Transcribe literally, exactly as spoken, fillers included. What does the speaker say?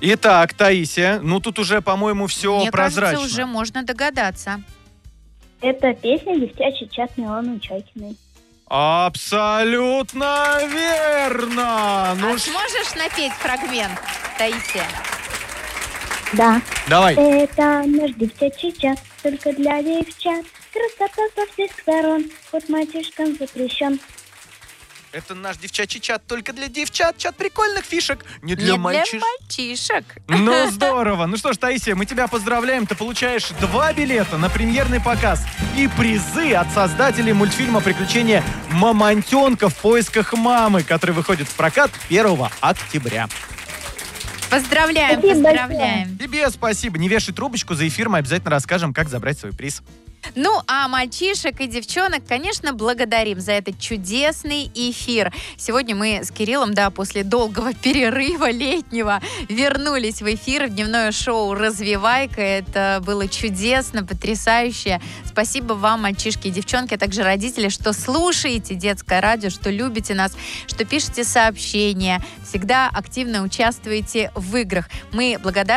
Итак, Таисия, ну тут уже, по-моему, все Мне прозрачно. кажется, уже можно догадаться. Это песня «Девчачий чат» Миланы Чайкиной. Абсолютно верно! Ну а ш- сможешь напеть фрагмент, Таисия? Да. Давай. Это наш девчачий чат, только для девчат. Красота со всех сторон, вот мальчишкам запрещен. Это наш девчачий чат только для девчат. Чат прикольных фишек. Не для Не мальчиш. для мальчишек. Ну, здорово. Ну что ж, Таисия, мы тебя поздравляем. Ты получаешь два билета на премьерный показ и призы от создателей мультфильма «Приключения мамонтенка в поисках мамы», который выходит в прокат первого октября. Поздравляем, Спасибо поздравляем. Тебе спасибо. Не вешай трубочку, за эфир мы обязательно расскажем, как забрать свой приз. Ну, а мальчишек и девчонок, конечно, благодарим за этот чудесный эфир. Сегодня мы с Кириллом, да, после долгого перерыва летнего вернулись в эфир, в дневное шоу «Развивайка». Это было чудесно, потрясающе. Спасибо вам, мальчишки и девчонки, а также родители, что слушаете детское радио, что любите нас, что пишете сообщения, всегда активно участвуете в играх. Мы благодарны